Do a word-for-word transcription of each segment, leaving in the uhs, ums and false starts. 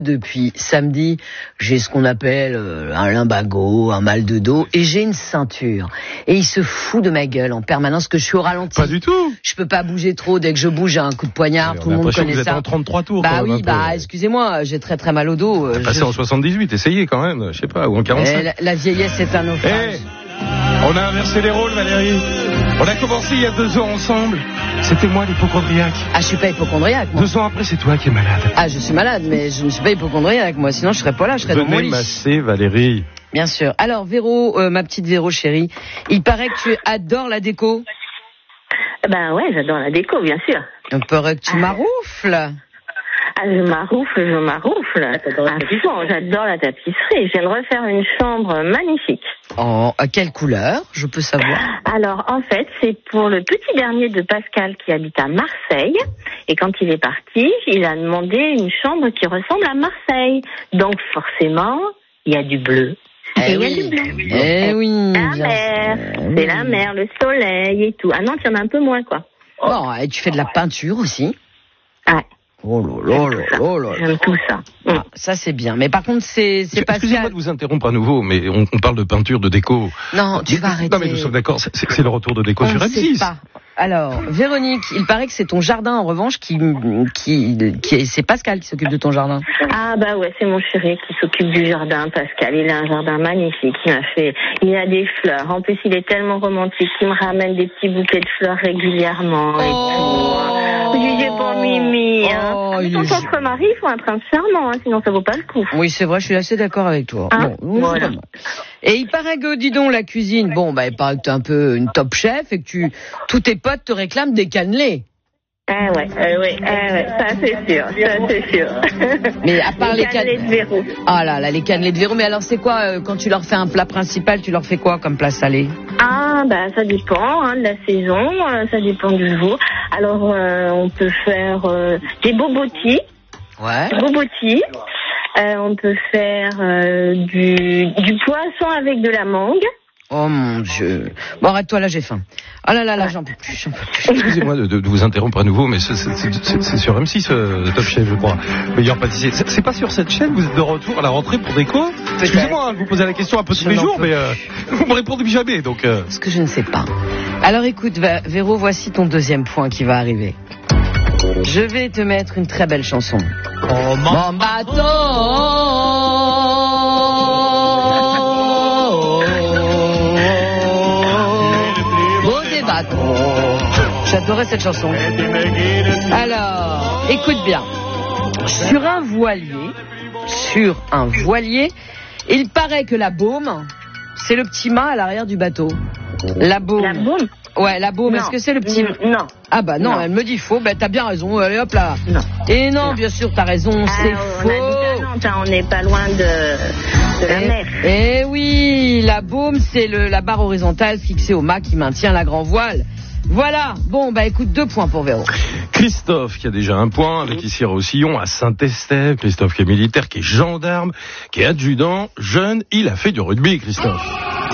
Depuis samedi, j'ai ce qu'on appelle euh, un lumbago, un mal de dos, et j'ai une ceinture. Et il se fout de ma gueule en permanence que je suis au ralenti. Pas du tout. Je peux pas bouger trop. Dès que je bouge, j'ai un coup de poignard. Tout le monde connaît que vous ça. Êtes en trente-trois tours. Bah oui, même, bah excusez-moi, j'ai très très mal au dos. Euh, passé je... en soixante-dix-huit, essayez quand même, je sais pas, ou en quarante-cinq. La, la vieillesse est un naufrage. Hey, on a inversé les rôles, Valérie. On a commencé il y a deux ans ensemble. C'était moi l'hypochondriaque. Ah, je suis pas hypochondriaque, moi. Deux ans après, c'est toi qui es malade. Ah, je suis malade, mais je ne suis pas hypochondriaque, moi. Sinon, je serais pas là, je serais Venez dans mon lit. masser, Valérie. Bien sûr. Alors, Véro, euh, ma petite Véro chérie, il paraît que tu adores la déco. Ben ouais, j'adore la déco, bien sûr. Il paraît que tu maroufles. Ah, je maroufle, je maroufle. Ah, bon, j'adore la tapisserie. Je viens de refaire une chambre magnifique. Oh, à quelle couleur, je peux savoir? Alors, en fait, c'est pour le petit dernier de Pascal qui habite à Marseille. Et quand il est parti, il a demandé une chambre qui ressemble à Marseille. Donc, forcément, il y a du bleu. Eh et oui. il y a du bleu. Eh oui. La mer, c'est la mer, le soleil et tout. Ah non, il y en a un peu moins, quoi. Bon, et tu fais de la peinture aussi? Ouais. Oh là là là là là. J'aime tout ça. Ah, ça c'est bien. Mais par contre, c'est c'est pas. Excusez-moi de vous interrompre à nouveau, mais on, on parle de peinture, de déco. Non, tu vas arrêter. Non, mais nous sommes d'accord, c'est, c'est le retour de déco on sur M six. Sait pas. Alors, Véronique, il paraît que c'est ton jardin en revanche qui qui qui c'est Pascal qui s'occupe de ton jardin. Ah bah ouais, c'est mon chéri qui s'occupe du jardin, Pascal. Il a un jardin magnifique. Il a fait, il a des fleurs. En plus, il est tellement romantique qu'il me ramène des petits bouquets de fleurs régulièrement. Oh. Et tout. Je dis bon Mimi. Hein. Oh, Mais quand on se marie, il faut un prince charmant, hein, sinon ça vaut pas le coup. Oui, c'est vrai, je suis assez d'accord avec toi. Hein, bon, voilà. Et il paraît que, dis donc, la cuisine, bon, bah, il paraît que t'es un peu une top chef et que tu, tous tes potes te réclament des cannelés. Ah ouais, euh, ouais, ah ouais, ça c'est sûr, ça c'est sûr. Mais à part les, les cannelés de Véro. Ah là là, les cannelés de Véro. Mais alors c'est quoi, euh, quand tu leur fais un plat principal, tu leur fais quoi comme plat salé? Ah bah ça dépend hein, de la saison, euh, ça dépend du jour. Alors euh, on peut faire euh, des bobotis. Ouais. Bobotis. Euh, on peut faire euh, du, du poisson avec de la mangue. Oh mon Dieu. Bon, arrête-toi, là, j'ai faim. Oh là là, là, j'en peux plus, j'en peux plus. Excusez-moi de, de, de vous interrompre à nouveau, mais c'est, c'est, c'est, c'est sur M six, euh, Top Chef, je crois. Meilleur pâtissier. C'est, c'est pas sur cette chaîne, vous êtes de retour à la rentrée pour déco? Excusez-moi, hein, je vous posez la question un peu tous les jours, mais euh, vous me répondez jamais, donc... Euh... Ce que je ne sais pas. Alors écoute, Véro, voici ton deuxième point qui va arriver. Je vais te mettre une très belle chanson. Oh, mon bateau. J'adorais cette chanson. Alors, écoute bien. Sur un voilier, sur un voilier, il paraît que la baume, c'est le petit mât à l'arrière du bateau. La baume. La baume? Ouais, la baume. Est-ce que c'est le petit mât? Non. Ah bah non, non, elle me dit faux. Bah t'as bien raison. Allez hop là. Non. Et non, non. Bien sûr, t'as raison. Ah, c'est on faux. A Nantes, hein, on n'est pas loin de, de la eh, mer. Eh oui, la baume, c'est le, la barre horizontale fixée au mât qui maintient la grand voile. Voilà, bon, bah écoute, deux points pour Véro. Christophe, qui a déjà un point, avec ici Roussillon, à Saint-Estève. Christophe qui est militaire, qui est gendarme, qui est adjudant, jeune. Il a fait du rugby, Christophe.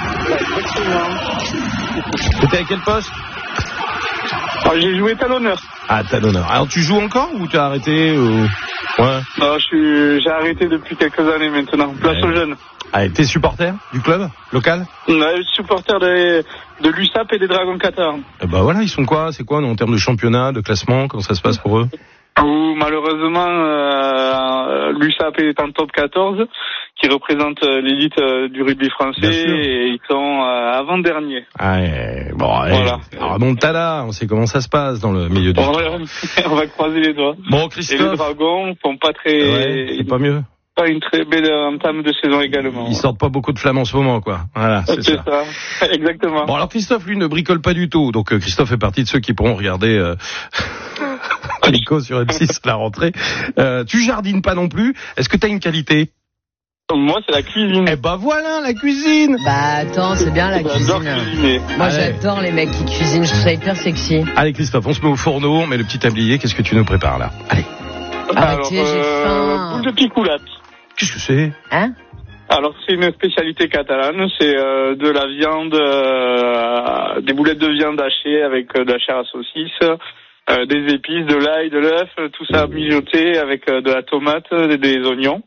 C'était à quel poste? Alors, j'ai joué talonneur. Ah, talonneur. Alors tu joues encore ou tu as arrêté ou... Ouais. Non, je suis, j'ai arrêté depuis quelques années maintenant. Place ouais. aux jeunes. Ah, t'es supporter du club local? Ouais, je suis supporter de, de l'U S A P et des Dragons Qatar. Eh ben voilà, ils sont quoi? C'est quoi en termes de championnat, de classement? Comment ça se passe pour eux? Où malheureusement, euh, l'U S A P est en top quatorze, qui représente l'élite du rugby français, et ils sont euh, avant-dernier. Ah, eh, bon, allez, voilà. Alors, remontada, on sait comment ça se passe dans le milieu du... On va, on va croiser les doigts. Bon, Christophe... Et les Dragons font pas très... Ouais, c'est pas mieux. Pas une très belle entame de saison également. Ils sortent pas beaucoup de flammes en ce moment, quoi. Voilà, c'est, c'est ça. ça. Exactement. Bon, alors Christophe, lui, ne bricole pas du tout. Donc, euh, Christophe fait partie de ceux qui pourront regarder euh... Nico sur M six à la rentrée. Euh, tu jardines pas non plus. Est-ce que t'as une qualité? Moi, c'est la cuisine. Eh ben voilà, la cuisine. Bah attends, c'est bien la j'adore cuisine. Cuisiner. Moi, Allez. j'adore les mecs qui cuisinent. Je trouve ça hyper sexy. Allez, Christophe, on se met au fourneau, on met le petit tablier. Qu'est-ce que tu nous prépares là? Allez. Arrêtez, Alors, j'ai euh, faim. boule de picoulate. Qu'est-ce que c'est? Hein? Alors, c'est une spécialité catalane. C'est euh, de la viande, euh, des boulettes de viande hachées avec euh, de la chair à saucisse, euh, des épices, de l'ail, de l'œuf, tout ça mijoté avec euh, de la tomate, des, des oignons.